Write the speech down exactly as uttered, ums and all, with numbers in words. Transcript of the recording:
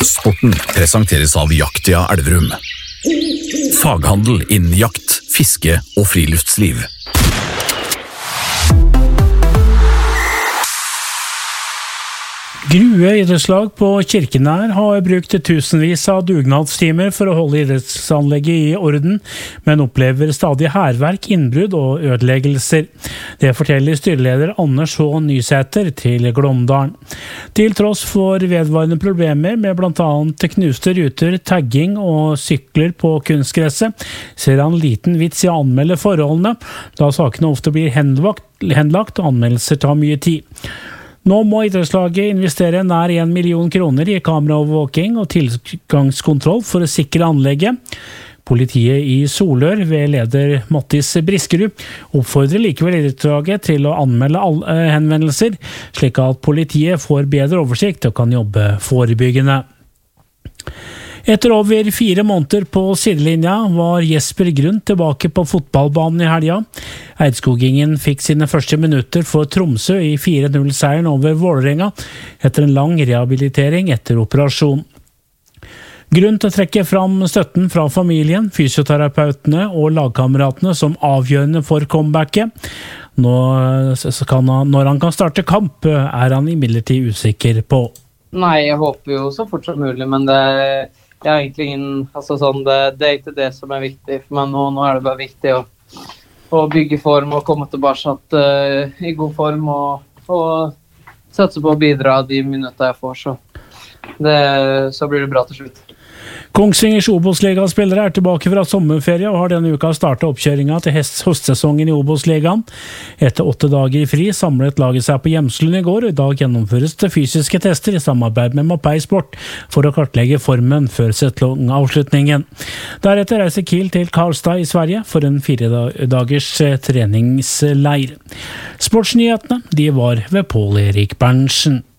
Sporten presenteres av Jaktia Elverum. Faghandel innen jakt, fiske og friluftsliv. Grue idrettslag på Kirkenær har brukt tusenvis av dugnadstimer for å holde idrettsanlegget i orden, men opplever stadig hærverk, innbrudd og ødeleggelser. Det forteller styreleder Anders H. Nysæter til Glåmdalen. Til tross for vedvarende problemer med blant annet knuste ruter, tagging og sykler på kunstgresset, ser han liten vits i å anmelde forholdene, da sakene ofte blir henlagt, henlagt og anmeldelser tar mye tid. Nå må idrettslaget investere nær en million kroner i kameraovervåking og tilgangskontroll for å sikre anlegget. Politiet i Solør ved leder Mattis Briskerud oppfordrer likevel idrettslaget til å anmelde alle henvendelser, slik at politiet får bedre oversikt og kan jobbe forebyggende. Etter over fire måneder på sidelinja var Jesper Grund tilbake på fotballbanen i helga. Eidskogingen fikk sine første minutter for Tromsø i fire null-seieren over Vålerenga etter en lang rehabilitering etter operasjon. Grunn til å trekke fram støtten fra familien, fysioterapeutene og lagkameratene som avgjørende for comebacket. Nå, kan han, når han kan starte kamp, er han imidlertid usikker på. Nei, jeg håper jo så fort som mulig, men det Jeg har egentlig ingen, altså sånn, det, det er ikke det som er viktig for meg nå. Nå er det bare viktig å, å bygge form og komme tilbake at, uh, i god form og, og satse på å bidra de minutter jeg får, så, det, så blir det bra til slutt. Kongsvingers Obos-ligaspillere er tilbake fra sommerferie og har denne uka startet oppkjøringa til høstsesongen i Obos-ligaen. Etter åtte dager i fri samlet laget seg på Hjemslund i går, og i dag gjennomføres det fysiske tester i samarbeid med Mapei Sport for å kartlegge formen før sesongavslutningen. Deretter reiser Kiel til Karlstad i Sverige for en fire dagers treningsleir. Sportsnyhetene, de var ved Pål Erik Berntsen.